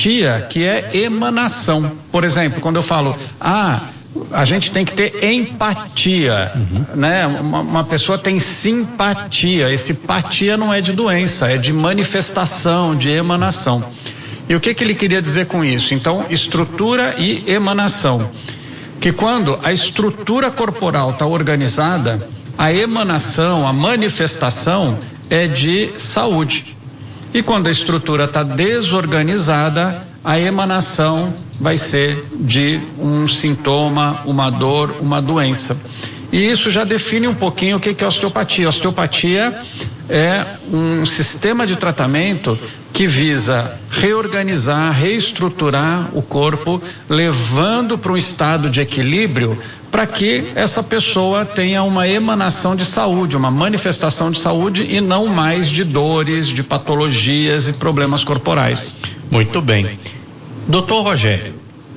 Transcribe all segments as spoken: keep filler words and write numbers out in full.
patia, que é emanação. Por exemplo, quando eu falo, ah, a gente tem que ter empatia, uhum. né? Uma, uma pessoa tem simpatia. Esse patia não é de doença, é de manifestação, de emanação. E o que que ele queria dizer com isso? Então, estrutura e emanação. Que quando a estrutura corporal está organizada, a emanação, a manifestação é de saúde. E quando a estrutura está desorganizada, a emanação vai ser de um sintoma, uma dor, uma doença. E isso já define um pouquinho o que é osteopatia. A osteopatia é um sistema de tratamento que visa reorganizar, reestruturar o corpo, levando para um estado de equilíbrio para que essa pessoa tenha uma emanação de saúde, uma manifestação de saúde e não mais de dores, de patologias e problemas corporais. Muito bem. Doutor Rogério,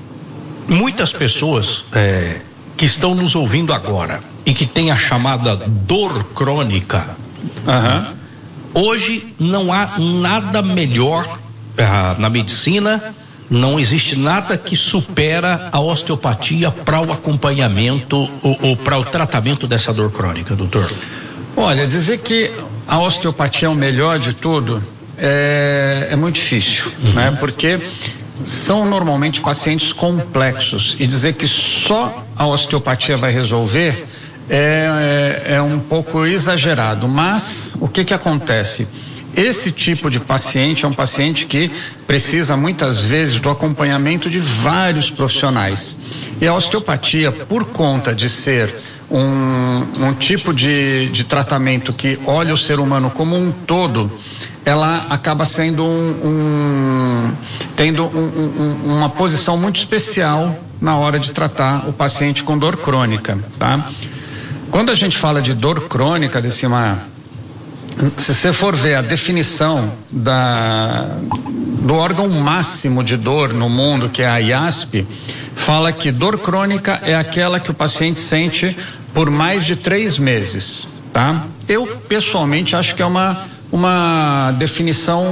muitas pessoas é, que estão nos ouvindo agora e que têm a chamada dor crônica, uhum. hoje não há nada melhor ah, na medicina, não existe nada que supera a osteopatia para o acompanhamento ou, ou para o tratamento dessa dor crônica, doutor. Olha, dizer que a osteopatia é o melhor de tudo é, é muito difícil, uhum. né? Porque são normalmente pacientes complexos e dizer que só a osteopatia vai resolver é, é, é um pouco exagerado, mas o que que acontece? Esse tipo de paciente é um paciente que precisa muitas vezes do acompanhamento de vários profissionais. E a osteopatia, por conta de ser um, um tipo de, de tratamento que olha o ser humano como um todo, ela acaba sendo um, um tendo um, um, uma posição muito especial na hora de tratar o paciente com dor crônica, tá? Quando a gente fala de dor crônica, desse uma se você for ver a definição da, do órgão máximo de dor no mundo, que é a I A S P, fala que dor crônica é aquela que o paciente sente por mais de três meses, tá? Eu, pessoalmente, acho que é uma, uma definição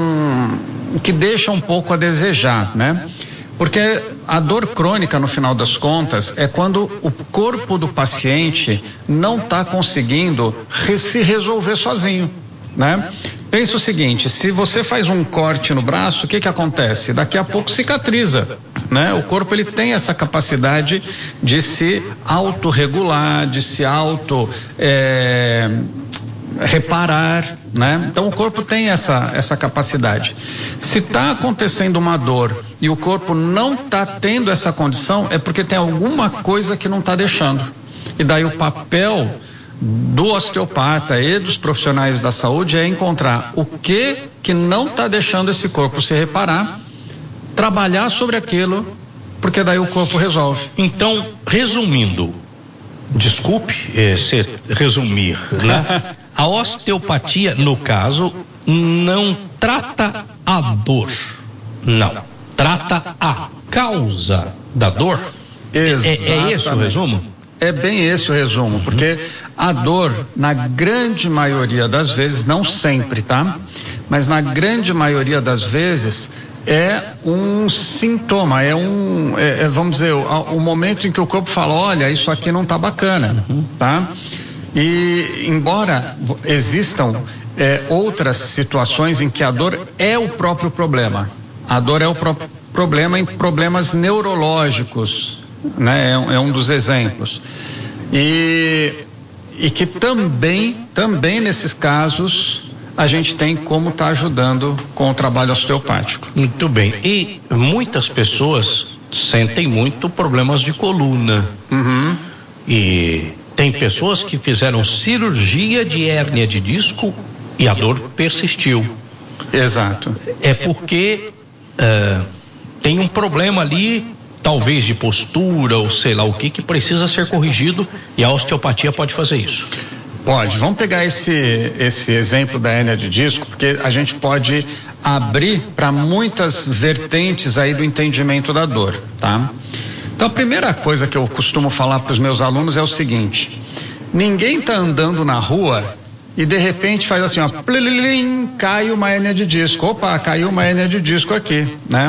que deixa um pouco a desejar, né? Porque a dor crônica, no final das contas, é quando o corpo do paciente não está conseguindo re- se resolver sozinho, né? Pensa o seguinte, se você faz um corte no braço, o que que acontece? Daqui a pouco cicatriza, né? O corpo, ele tem essa capacidade de se autorregular, de se auto é, reparar, né? Então o corpo tem essa, essa capacidade. Se está acontecendo uma dor e o corpo não está tendo essa condição, é porque tem alguma coisa que não está deixando. E daí o papel do osteopata e dos profissionais da saúde é encontrar o que que não está deixando esse corpo se reparar, trabalhar sobre aquilo, porque daí o corpo resolve. Então, resumindo, desculpe eh, se resumir, né? A osteopatia, no caso, não trata a dor, não, trata a causa da dor. Exatamente. É, é esse o resumo? É bem esse o resumo, porque a dor, na grande maioria das vezes, não sempre, tá? Mas na grande maioria das vezes é um sintoma, é um, é, é, vamos dizer, o, o momento em que o corpo fala, olha, isso aqui não tá bacana, tá? E embora existam é, outras situações em que a dor é o próprio problema, a dor é o próprio problema em problemas neurológicos, né? É, é um dos exemplos. E, e que também, também nesses casos, a gente tem como estar tá ajudando com o trabalho osteopático. Muito bem. E muitas pessoas sentem muito problemas de coluna. Uhum. E tem pessoas que fizeram cirurgia de hérnia de disco e a dor persistiu. Exato. É porque uh, tem um problema ali, talvez de postura ou sei lá o que, que precisa ser corrigido, e a osteopatia pode fazer isso. Pode. Vamos pegar esse, esse exemplo da hérnia de disco, porque a gente pode abrir para muitas vertentes aí do entendimento da dor, tá? Então a primeira coisa que eu costumo falar para os meus alunos é o seguinte: ninguém está andando na rua e de repente faz assim, ó, plilim, cai uma hérnia de disco. Opa, caiu uma hérnia de disco aqui, né?